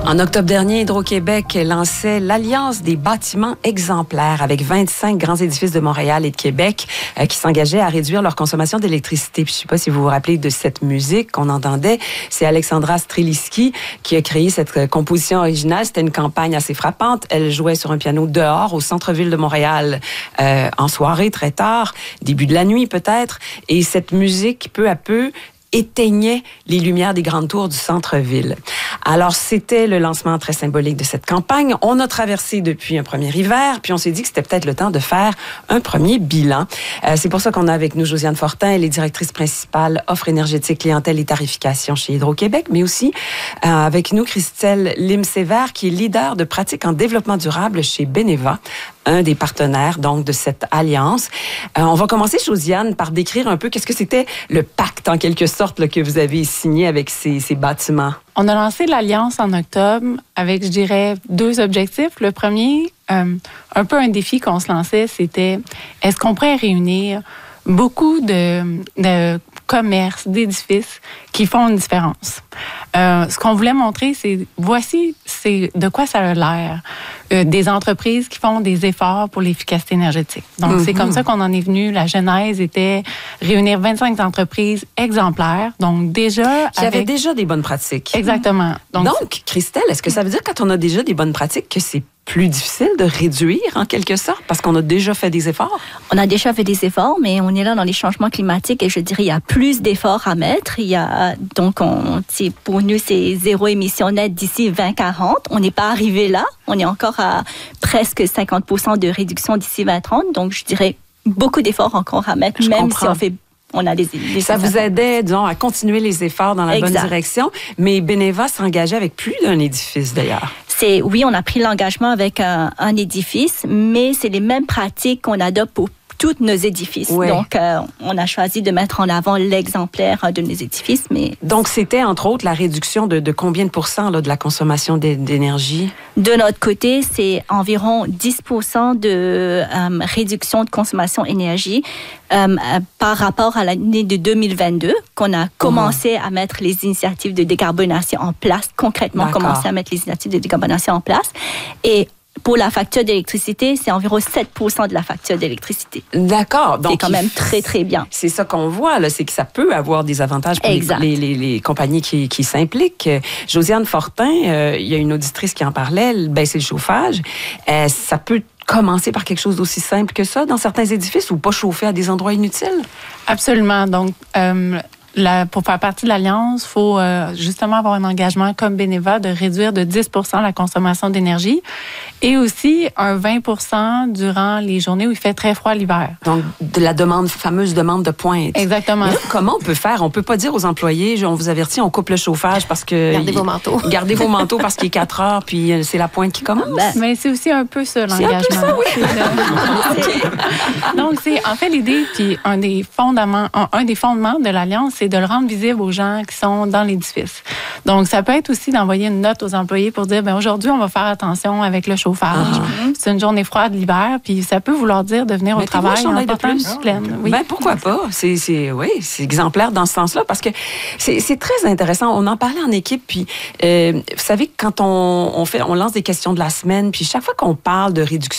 En octobre dernier, Hydro-Québec lançait l'Alliance des bâtiments exemplaires avec 25 grands édifices de Montréal et de Québec qui s'engageaient à réduire leur consommation d'électricité. Puis, je ne sais pas si vous vous rappelez de cette musique qu'on entendait. C'est Alexandra Streliski qui a créé cette composition originale. C'était une campagne assez frappante. Elle jouait sur un piano dehors au centre-ville de Montréal en soirée très tard, début de la nuit peut-être. Et cette musique, peu à peu, éteignait les lumières des grandes tours du centre-ville. Alors, c'était le lancement très symbolique de cette campagne. On a traversé depuis un premier hiver, puis on s'est dit que c'était peut-être le temps de faire un premier bilan. C'est pour ça qu'on a avec nous Josiane Fortin, elle est directrice principale offre énergétique, clientèle et tarification chez Hydro-Québec, mais aussi avec nous Christelle Lim-Sévère, qui est leader de pratiques en développement durable chez Beneva, un des partenaires donc de cette alliance. On va commencer, Josiane, par décrire un peu qu'est-ce que c'était le pacte, en quelque sorte, là, que vous avez signé avec ces bâtiments. On a lancé l'Alliance en octobre avec, je dirais, 2 objectifs. Le premier, un peu un défi qu'on se lançait, c'était est-ce qu'on pourrait réunir beaucoup de commerces, d'édifices qui font une différence. Ce qu'on voulait montrer, c'est voici de quoi ça a l'air. Des entreprises qui font des efforts pour l'efficacité énergétique. Donc, c'est comme ça qu'on en est venu. La genèse était réunir 25 entreprises exemplaires. Donc, déjà... Qui avaient déjà des bonnes pratiques. Exactement. Donc, Christelle, est-ce que ça veut dire quand on a déjà des bonnes pratiques que c'est plus difficile de réduire, en quelque sorte, parce qu'on a déjà fait des efforts? On a déjà fait des efforts, mais on est là dans les changements climatiques et je dirais il y a plus d'efforts à mettre. Donc, pour nous, c'est 0 émission nette d'ici 2040. On n'est pas arrivé là. On est encore à presque 50% de réduction d'ici 2030. Donc, je dirais beaucoup d'efforts encore à mettre, si on a des ça vous aidait, disons, à continuer les efforts dans la bonne direction, mais Beneva s'engageait avec plus d'un édifice, d'ailleurs. Oui, on a pris l'engagement avec un édifice, mais c'est les mêmes pratiques qu'on adopte pour tous nos édifices. Oui. Donc, on a choisi de mettre en avant l'exemplaire de nos édifices. Donc, c'était, entre autres, la réduction de combien de pourcents là, de la consommation d'énergie? De notre côté, c'est environ 10% de réduction de consommation d'énergie par rapport à l'année de 2022, qu'on a commencé à mettre les initiatives de décarbonation en place, concrètement commencé à mettre les initiatives de décarbonation en place. Et pour la facture d'électricité, c'est environ 7% de la facture d'électricité. D'accord. Donc, c'est quand même très, très bien. C'est ça qu'on voit, là, c'est que ça peut avoir des avantages pour les compagnies qui s'impliquent. Josiane Fortin, il y a une auditrice qui en parlait, baisser le chauffage. Ça peut commencer par quelque chose d'aussi simple que ça dans certains édifices ou pas chauffer à des endroits inutiles? Absolument. Donc, pour faire partie de l'Alliance, il faut justement avoir un engagement comme Beneva de réduire de 10% la consommation d'énergie et aussi un 20% durant les journées où il fait très froid l'hiver. Donc, de la fameuse demande de pointe. Exactement. Là, comment on peut faire? On peut pas dire aux employés, on vous avertit, on coupe le chauffage parce que... Gardez vos manteaux. Gardez vos manteaux parce qu'il est 4 heures puis c'est la pointe qui commence. Mais c'est aussi un peu ça, l'engagement. C'est un peu ça, oui. Donc, c'est en fait l'idée, puis un des fondements de l'Alliance, c'est de le rendre visible aux gens qui sont dans l'édifice. Donc, ça peut être aussi d'envoyer une note aux employés pour dire, aujourd'hui, on va faire attention avec le chauffage. C'est une journée froide l'hiver, puis ça peut vouloir dire de venir au travail en portant une soutane. Oui. Pourquoi pas? C'est exemplaire dans ce sens-là, parce que c'est très intéressant. On en parlait en équipe, puis vous savez, quand on lance des questions de la semaine, puis chaque fois qu'on parle de réduction